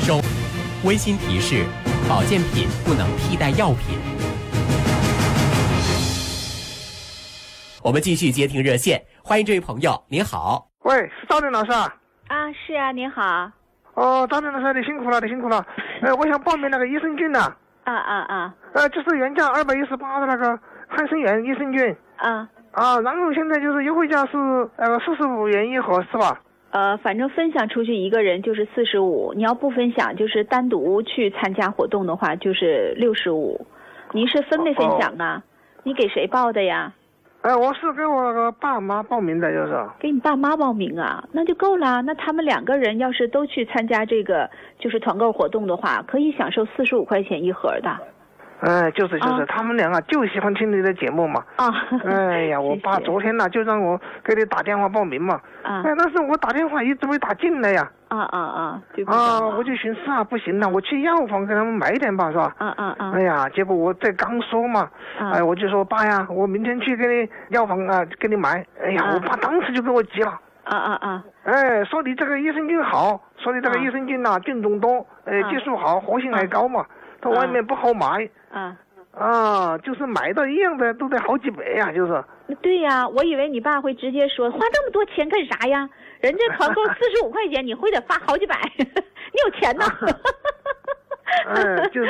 收。温馨提示：保健品不能替代药品。我们继续接听热线，欢迎这位朋友，您好。 喂，是赵林老师啊？ 啊，是啊，您好。 哦，赵林老师，你辛苦了，你辛苦了。我想报名那个益生菌的。就是原价218的那个汉生元益生菌。然后现在就是优惠价是45元一盒，是吧？ 反正分享出去一个人就是45，你要不分享，就是单独去参加活动的话就是65。您是分没分享啊？你给谁报的呀？ 我是给我那个爸妈报名的，就是。 给你爸妈报名啊？那就够了。那他们2个人要是都去参加这个就是团购活动的话，可以享受45块钱一盒的。 就是，他们俩就喜欢听你的节目嘛。哎呀，我爸昨天就让我给你打电话报名嘛。但是我打电话一直没打进来呀。我就寻思不行了，我去药房给他们买点吧，是吧？哎呀，结果我这刚说嘛，我就说爸呀，我明天去给你药房给你买。哎呀，我爸当时就给我急了。说你这个益生菌好，说你这个益生菌菌种多，技术好，活性还高嘛，到外面不好买。就是买到一样的都得好几倍呀，就是。 对呀，我以为你爸会直接说花这么多钱干啥呀？人家团购45块钱，你会得发好几百，你有钱呐。 就是。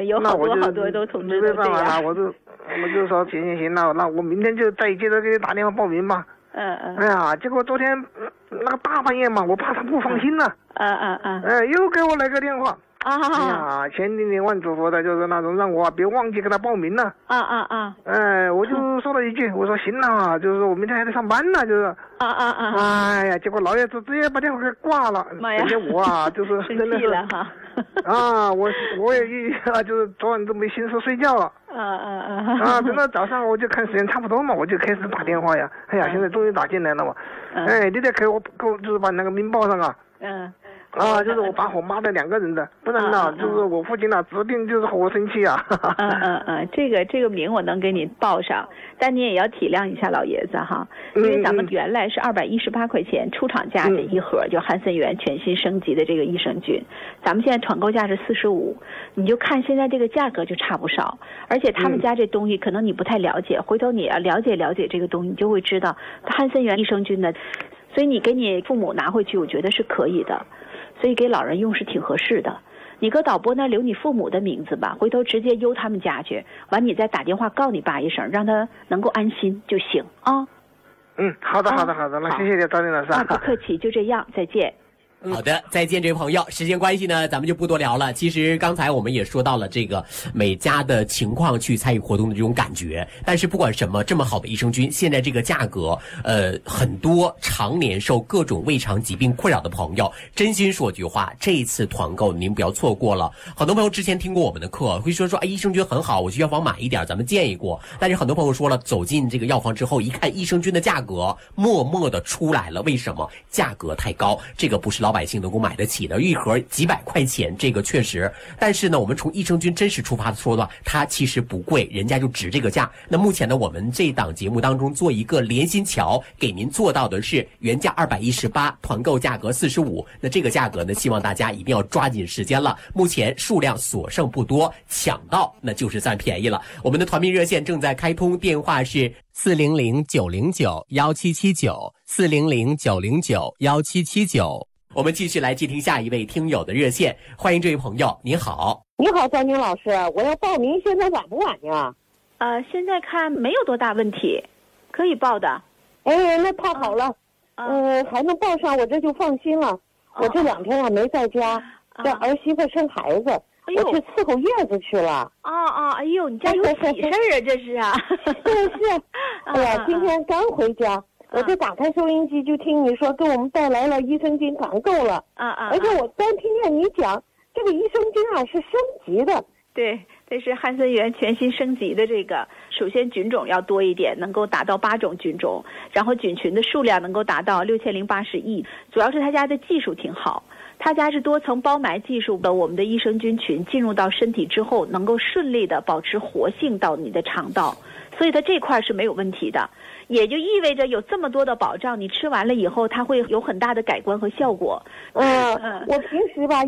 有好多都同志都这样。 我就说行了，那我明天就再接着给你打电话报名嘛。哎呀，结果昨天那个大半夜嘛，我怕他不放心了。又给我来个电话。哎呀，千叮万嘱咐的，就是那种让我别忘记给他报名了。我就说了一句，我说行了，就是我明天还得上班呢，就是。哎呀，结果老爷子直接把电话给挂了。 妈呀！ 感觉我就是真的是了哈。 我也就是昨晚都没心思睡觉了。等到早上我就看时间差不多嘛，我就开始打电话呀。哎呀，现在终于打进来了嘛。你得给我就是把那个名报上啊。就是我爸我妈的2个人的，不然就是我父亲指定就是和我生气啊。 这个名我能给你报上，但你也要体谅一下老爷子哈，因为咱们原来是218块钱出厂价这一盒，就汉森源全新升级的这个益生菌，咱们现在团购价是45，你就看现在这个价格就差不少，而且他们家这东西可能你不太了解，回头你要了解这个东西，你就会知道汉森源益生菌的，所以你给你父母拿回去，我觉得是可以的。所以给老人用是挺合适的，你搁导播那留你父母的名字吧，回头直接邮他们家去，完你再打电话告你爸一声，让他能够安心就行啊。 好的，那谢谢赵林老师。 不客气，就这样，再见。 好的，再见，这位朋友。时间关系呢，咱们就不多聊了。其实刚才我们也说到了这个每家的情况去参与活动的这种感觉，但是不管什么，这么好的益生菌，现在这个价格，很多常年受各种胃肠疾病困扰的朋友，真心说句话，这一次团购您不要错过了。很多朋友之前听过我们的课，会说益生菌很好，我去药房买一点，咱们建议过。但是很多朋友说了，走进这个药房之后，一看益生菌的价格，默默的出来了。为什么？价格太高，这个不是老百姓能够买得起的，一盒几百块钱，这个确实。但是呢，我们从益生菌真实出发的说的话，它其实不贵，人家就值这个价。那目前呢，我们这档节目当中做一个联心桥，给您做到的是原价218，团购价格45。那这个价格呢，希望大家一定要抓紧时间了。目前数量所剩不多，抢到那就是算便宜了。我们的团民热线正在开通，电话是400-909-1779，400-909-1779。我们继续来接听下一位听友的热线，欢迎这位朋友，您好。 你好，张宁老师，我要报名，现在晚不晚呀？ 现在看没有多大问题，可以报的。 那太好了，还能报上，我这就放心了。我这2天没在家，这儿媳妇生孩子，我去伺候月子去了。 哎呦，你家有喜事儿啊，这是啊。 是。哎呀，今天刚回家。我就打开收音机，就听你说给我们带来了益生菌团购了。而且我刚听见你讲这个益生菌是升级的。 对，这是汉森源全新升级的这个，首先菌种要多一点，能够达到8种菌种，然后菌群的数量能够达到6080亿，主要是他家的技术挺好。他家是多层包埋技术的，我们的益生菌群进入到身体之后，能够顺利的保持活性到你的肠道，所以它这块是没有问题的，也就意味着有这么多的保障，你吃完了以后，它会有很大的改观和效果。 我平时吧。